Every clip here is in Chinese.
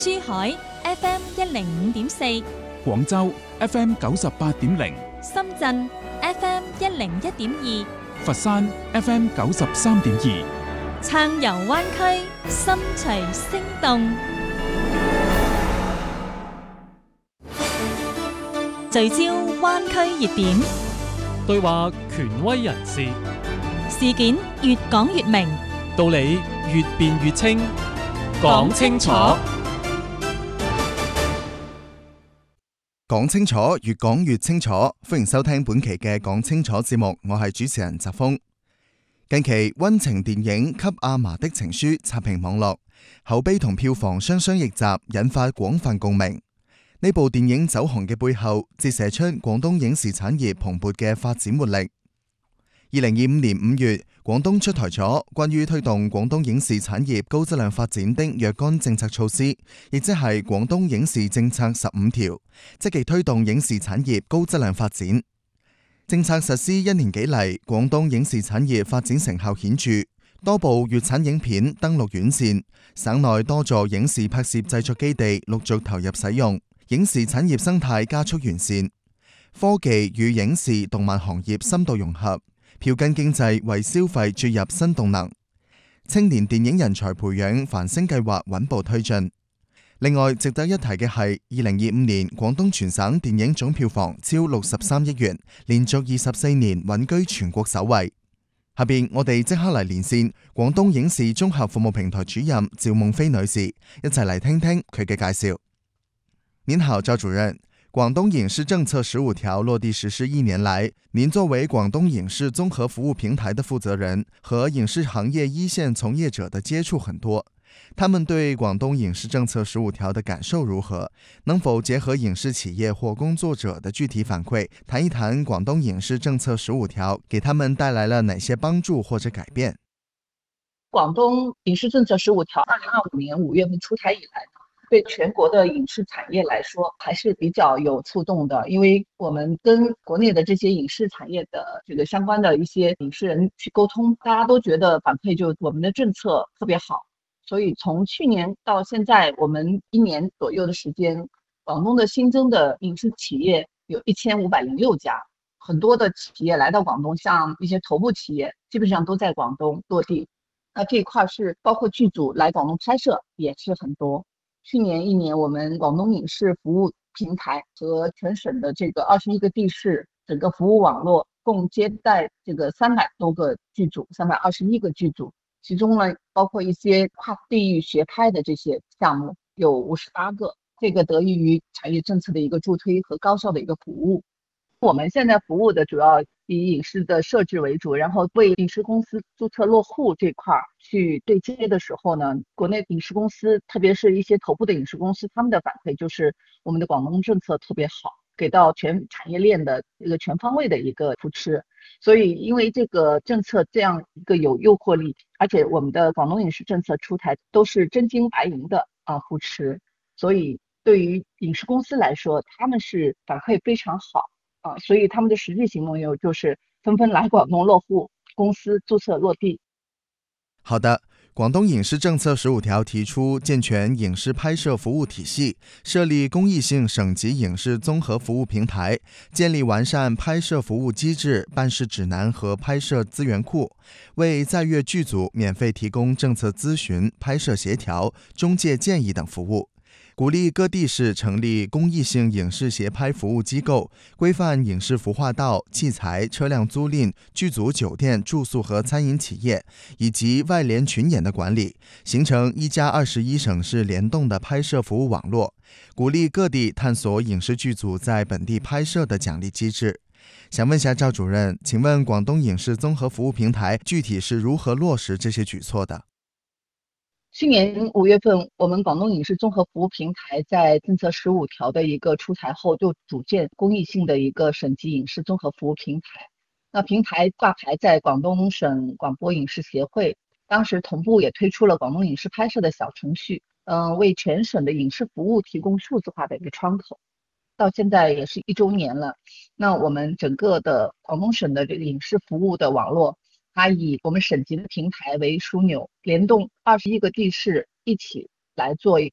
珠海 FM105.4， 廣州 FM98.0， 深圳 FM101.2， 佛山 FM93.2， 撐遊灣區，心隨聲動。聚焦灣區熱點， 對話權威人士， 事件越講越明， 道理越辯越清，講清楚。 講清楚，越講越清楚。歡迎收聽本期嘅講清楚節目，我係主持人澤峰。近期溫情電影《給阿嫲的情書》刷屏網絡，口碑同票房雙雙逆襲，引發廣泛共鳴。呢部電影走紅嘅背後，折射出廣東影視產業蓬勃嘅發展活力。2025年5月，廣東出台咗關於推動廣東影視產業高質量發展的若干政策措施，亦即係廣東影視政策15條，積極推動影視產業高質量發展。政策實施1年幾嚟，廣東影視產業發展成效顯著，多部粵產影片登陸院線，省內多座影視拍攝製作基地陸續投入使用。影視產業生態加速完善，科技與影視動漫行業深度融合，票根經濟為消費注入新動能。青年電影人才培養繁星計劃穩步推進。另外值得一提嘅係，2025年廣東全省電影總票房超63億元，連續24年穩居全國首位。下邊我哋即刻嚟連線廣東影視綜合服務平台主任趙夢飛女士，一齊嚟聽聽佢嘅介紹。您好，趙主任。廣東影視政策15條落地實施1年來，您作為廣東影視綜合服務平台的負責人，和影視行業一線從業者的接觸很多，他們對廣東影視政策15條的感受如何？能否結合影視企業或工作者的具體反饋，談一談廣東影視政策15條給他們帶來了哪些幫助或者改變？ 廣東影視政策15條2025年5月份出台以來，對全國的影視產業來說還是比較有觸動的，因為我們跟國內的這些影視產業的這個相關的一些影視人去溝通，大家都覺得反饋就我們的政策特別好，所以從去年到現在，我們1年左右的時間，廣東的新增的影視企業有1506家，很多的企業來到廣東，像一些頭部企業基本上都在廣東落地，那這一塊是包括劇組來廣東拍攝也是很多。去年1年，我們廣東影視服務平台和全省的這個21個地市整個服務網絡，共接待這個300多個劇組，321個劇組，其中呢，包括一些跨地域學拍的這些項目，有58個。這個得益於產業政策的一個助推和高效的一個服務。我們現在服務的主要以影視的設置為主，然後為影視公司註冊落戶這塊去對接的時候呢，國內影視公司，特別是一些頭部的影視公司，他們的反饋就是我們的廣東政策特別好，給到全產業鏈的一個全方位的一個扶持。所以因為這個政策這樣一個有誘惑力，而且我們的廣東影視政策出台都是真金白銀的扶持，所以對於影視公司來說，他們是反饋非常好。所以他們的實際行動就是紛紛來廣東落戶，公司註冊落地。 好的，廣東影視政策15條提出健全影視拍攝服務體系，設立公益性省級影視綜合服務平台，建立完善拍攝服務機制、辦事指南和拍攝資源庫，為在粵劇組免費提供政策諮詢、拍攝協調、中介建議等服務。鼓勵各地市成立公益性影視協拍服務機構，規範影視服化道、器材、車輛租賃、劇組酒店、住宿和餐飲企業，以及外聯群演的管理，形成1+21省市聯動的拍攝服務網絡。鼓勵各地探索影視劇組在本地拍攝的獎勵機制。想問下趙主任，請問廣東影視綜合服務平台具體是如何落實這些舉措的？ 去年5月份，我們廣東影視綜合服務平台在政策15條的一個出台後，就組建公益性的一個省級影視綜合服務平台。那平台掛牌在廣東省廣播影視協會，當時同步也推出了廣東影視拍攝的小程序，為全省的影視服務提供數字化的一個窗口。到現在也是1周年了，那我們整個的廣東省的這個影視服務的網絡，它以我們省級的平台為樞紐，聯動21個地市一起來做一個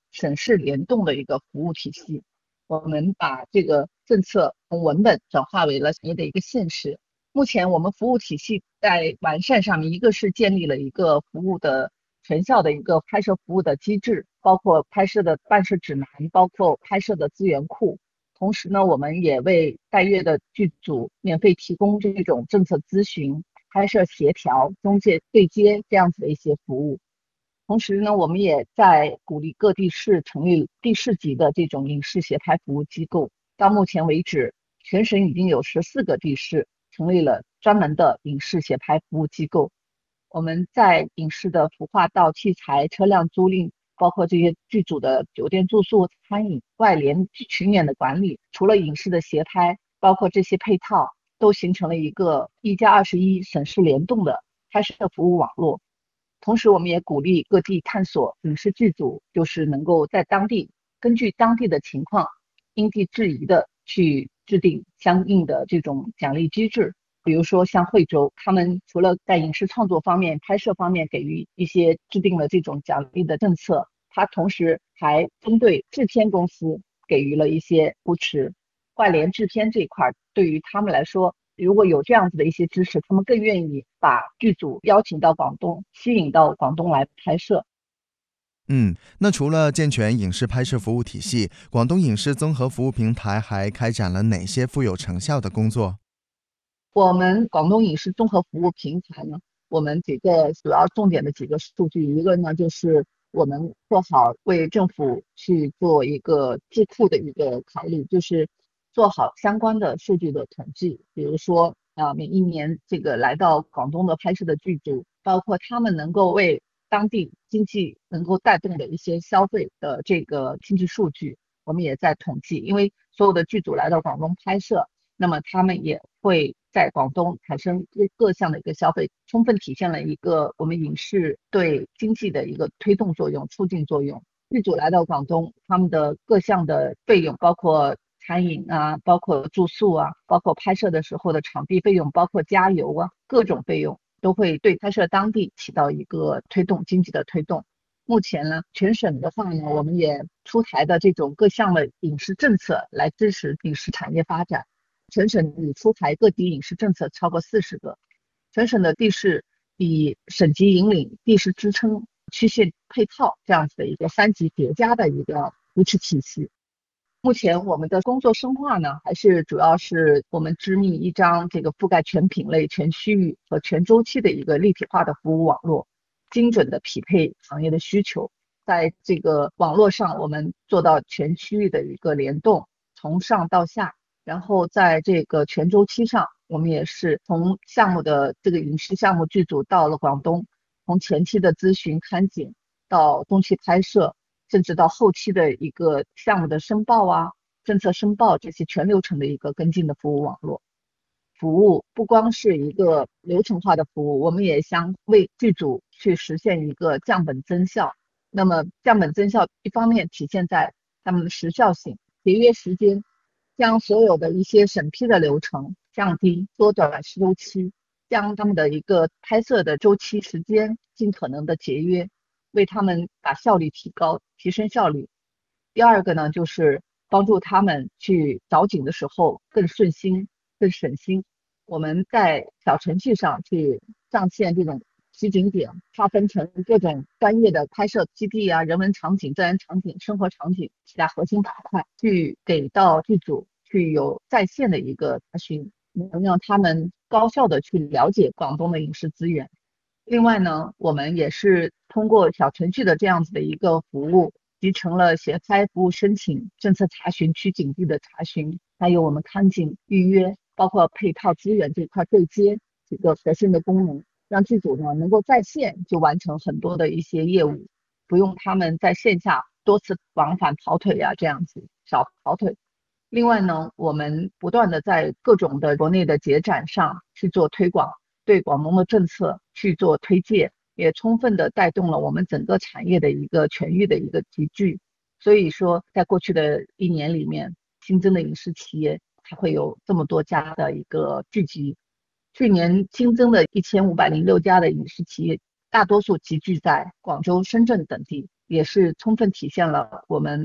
省市联动的一个服务体系。我们把这个政策从文本转化为了产业的一个现实。目前我们服务体系在完善上面，一个是建立了一个服务的全校的一个拍摄服务的机制，包括拍摄的办事指南，包括拍摄的资源库。同时呢，我们也为待阅的剧组免费提供这种政策咨询、拍摄协调、中介对接这样子的一些服务。同时呢，我们也在鼓励各地市成立地市级的这种影视协拍服务机构。到目前为止，全省已经有14个地市成立了专门的影视协拍服务机构。我们在影视的服化道、器材、车辆租赁，包括这些剧组的酒店住宿、餐饮、外联群演的管理，除了影视的协拍，包括这些配套，都形成了一个1+21省市联动的拍摄服务网络。同时我们也鼓励各地探索影视剧组，就是能够在当地根据当地的情况因地制宜的去制定相应的这种奖励机制。比如说像惠州，他们除了在影视创作方面、拍摄方面给予一些制定了这种奖励的政策，它同时还针对制片公司给予了一些扶持。外联制片这一块对于他们来说，如果有这样子的一些支持，他们更愿意把剧组邀请到广东，吸引到广东来拍摄。 那除了健全影视拍摄服务体系，广东影视综合服务平台还开展了哪些富有成效的工作？ 我们广东影视综合服务平台呢，我们几个主要重点的几个数据，一个呢就是我们做好为政府去做一个智库的一个考虑，就是做好相关的数据的统计。比如说每一年这个来到广东的拍摄的剧组，包括他们能够为当地经济能够带动的一些消费的这个经济数据，我们也在统计。因为所有的剧组来到广东拍摄，那么他们也会在广东产生各项的一个消费，充分体现了一个我们影视对经济的一个推动作用、促进作用。剧组来到广东，他们的各项的费用，包括餐饮啊，包括住宿啊，包括拍摄的时候的场地费用，包括加油啊，各种费用都会对拍摄当地起到一个推动经济的推动。目前呢，全省的话呢，我们也出台的这种各项的影视政策来支持影视产业发展。全省已出台各地影视政策超过40个，全省的地市以省级引领、地市支撑、区县配套这样子的一个3级叠加的一个扶持体系。目前我们的工作深化呢，还是主要是我们织密一张这个覆盖全品类、全区域和全周期的一个立体化的服务网络，精准的匹配行业的需求。在这个网络上，我们做到全区域的一个联动，从上到下。然后在这个全周期上，我们也是从项目的这个影视项目剧组到了广东，从前期的咨询看景到中期拍摄，甚至到后期的一个项目的申报啊、政策申报这些全流程的一个跟进的服务网络。服务不光是一个流程化的服务，我们也想为剧组去实现一个降本增效。那么降本增效一方面体现在他们的时效性，节约时间，将所有的一些审批的流程降低，缩短周期，将他们的一个拍摄的周期时间尽可能的节约，为他们把效率提高，提升效率。第二个呢，就是帮助他们去找景的时候更顺心、更省心。我们在小程序上去上线这种取景点，划分成各种专业的拍摄基地啊、人文场景、自然场景、生活场景4大核心板块，去给到剧组去有在线的一个查询，能让他们高效的去了解广东的影视资源。另外呢，我们也是通过小程序的这样子的一个服务，集成了协拍服务申请、政策查询、取景地的查询，还有我们看景预约，包括配套资源这块对接几个核心的功能，让剧组呢能够在线就完成很多的一些业务，不用他们在线下多次往返跑腿啊，这样子少跑腿。另外呢，我们不断的在各种的国内的节展上去做推广，对广东的政策去做推介，也充分的带动了我们整个产业的一个全域的一个集聚。所以说在过去的1年里面，新增的影视企业才会有这么多家的一个聚集。去年新增的1506家的影视企业，大多数集聚在广州、深圳等地， 也是充分体现了我们